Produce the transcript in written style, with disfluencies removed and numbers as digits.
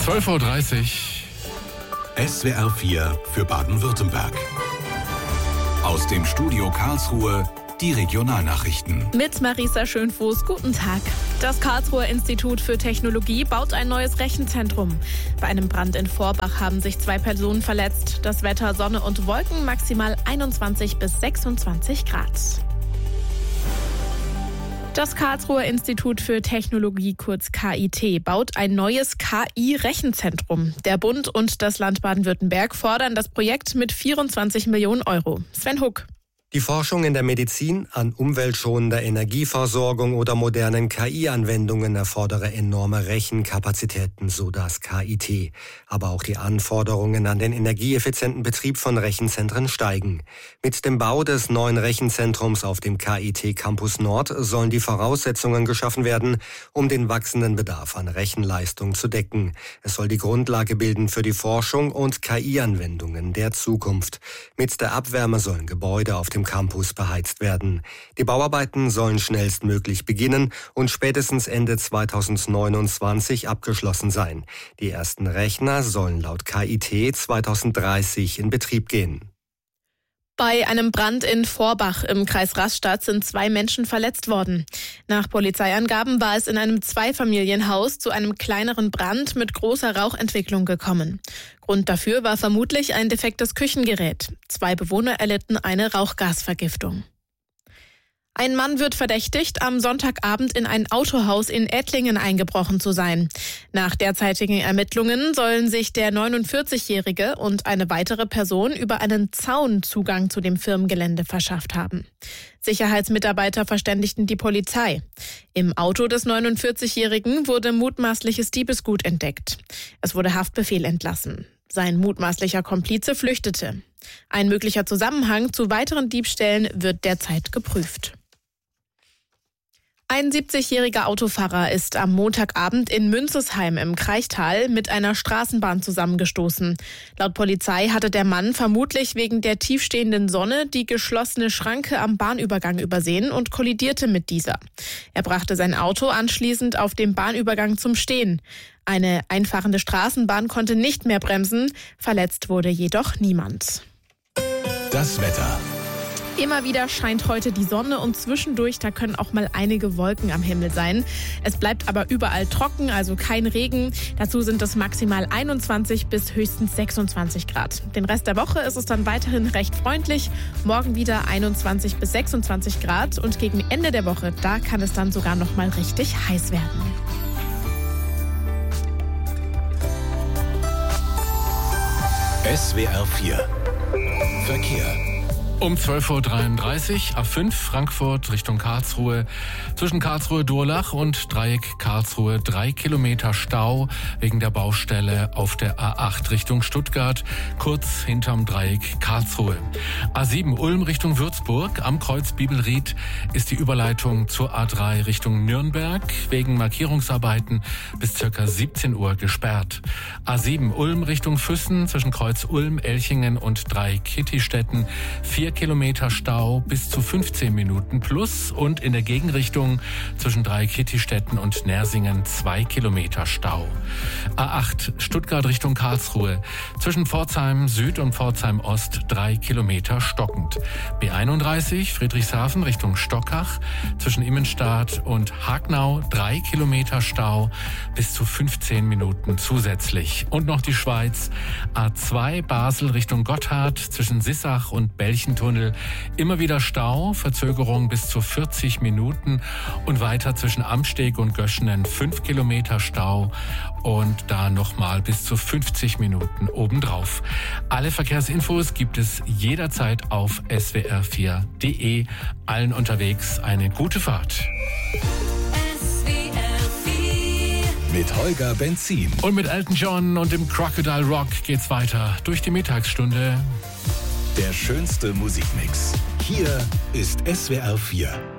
12.30 Uhr. SWR 4 für Baden-Württemberg. Aus dem Studio Karlsruhe die Regionalnachrichten. Mit Marisa Schönfuß, guten Tag. Das Karlsruher Institut für Technologie baut ein neues Rechenzentrum. Bei einem Brand in Vorbach haben sich 2 Personen verletzt. Das Wetter Sonne und Wolken, maximal 21 bis 26 Grad. Das Karlsruher Institut für Technologie, kurz KIT, baut ein neues KI-Rechenzentrum. Der Bund und das Land Baden-Württemberg fordern das Projekt mit 24 Millionen Euro. Sven Huck. Die Forschung in der Medizin an umweltschonender Energieversorgung oder modernen KI-Anwendungen erfordere enorme Rechenkapazitäten, so das KIT. Aber auch die Anforderungen an den energieeffizienten Betrieb von Rechenzentren steigen. Mit dem Bau des neuen Rechenzentrums auf dem KIT Campus Nord sollen die Voraussetzungen geschaffen werden, um den wachsenden Bedarf an Rechenleistung zu decken. Es soll die Grundlage bilden für die Forschung und KI-Anwendungen der Zukunft. Mit der Abwärme sollen Gebäude auf dem Campus beheizt werden. Die Bauarbeiten sollen schnellstmöglich beginnen und spätestens Ende 2029 abgeschlossen sein. Die ersten Rechner sollen laut KIT 2030 in Betrieb gehen. Bei einem Brand in Vorbach im Kreis Rastatt sind 2 Menschen verletzt worden. Nach Polizeiangaben war es in einem Zweifamilienhaus zu einem kleineren Brand mit großer Rauchentwicklung gekommen. Grund dafür war vermutlich ein defektes Küchengerät. 2 Bewohner erlitten eine Rauchgasvergiftung. Ein Mann wird verdächtigt, am Sonntagabend in ein Autohaus in Ettlingen eingebrochen zu sein. Nach derzeitigen Ermittlungen sollen sich der 49-Jährige und eine weitere Person über einen Zaun Zugang zu dem Firmengelände verschafft haben. Sicherheitsmitarbeiter verständigten die Polizei. Im Auto des 49-Jährigen wurde mutmaßliches Diebesgut entdeckt. Es wurde Haftbefehl entlassen. Sein mutmaßlicher Komplize flüchtete. Ein möglicher Zusammenhang zu weiteren Diebstählen wird derzeit geprüft. Ein 70-jähriger Autofahrer ist am Montagabend in Münzesheim im Kraichtal mit einer Straßenbahn zusammengestoßen. Laut Polizei hatte der Mann vermutlich wegen der tiefstehenden Sonne die geschlossene Schranke am Bahnübergang übersehen und kollidierte mit dieser. Er brachte sein Auto anschließend auf dem Bahnübergang zum Stehen. Eine einfahrende Straßenbahn konnte nicht mehr bremsen, verletzt wurde jedoch niemand. Das Wetter. Immer wieder scheint heute die Sonne und zwischendurch, da können auch mal einige Wolken am Himmel sein. Es bleibt aber überall trocken, also kein Regen. Dazu sind es maximal 21 bis höchstens 26 Grad. Den Rest der Woche ist es dann weiterhin recht freundlich. Morgen wieder 21 bis 26 Grad und gegen Ende der Woche, da kann es dann sogar noch mal richtig heiß werden. SWR 4 Verkehr. Um 12.33 Uhr, A5 Frankfurt Richtung Karlsruhe. Zwischen Karlsruhe-Durlach und Dreieck Karlsruhe 3 Kilometer Stau wegen der Baustelle auf der A8 Richtung Stuttgart, kurz hinterm Dreieck Karlsruhe. A7 Ulm Richtung Würzburg, am Kreuz Bibelried ist die Überleitung zur A3 Richtung Nürnberg wegen Markierungsarbeiten bis ca. 17 Uhr gesperrt. A7 Ulm Richtung Füssen zwischen Kreuz Ulm, Elchingen und Dreieck Kittistetten 4 Kilometer Stau bis zu 15 Minuten plus und in der Gegenrichtung zwischen Dreieck Kittistetten und Nersingen 2 Kilometer Stau. A8 Stuttgart Richtung Karlsruhe zwischen Pforzheim Süd und Pforzheim Ost 3 Kilometer stockend. B31 Friedrichshafen Richtung Stockach zwischen Immenstadt und Hagnau 3 Kilometer Stau bis zu 15 Minuten zusätzlich. Und noch die Schweiz A2 Basel Richtung Gotthard zwischen Sissach und Belchentunnel immer wieder Stau, Verzögerung bis zu 40 Minuten und weiter zwischen Amsteg und Göschenen 5 Kilometer Stau und da nochmal bis zu 50 Minuten obendrauf. Alle Verkehrsinfos gibt es jederzeit auf swr4.de. Allen unterwegs eine gute Fahrt. Mit Holger Benzin. Und mit Elton John und dem Crocodile Rock geht's weiter durch die Mittagsstunde. Der schönste Musikmix. Hier ist SWR 4.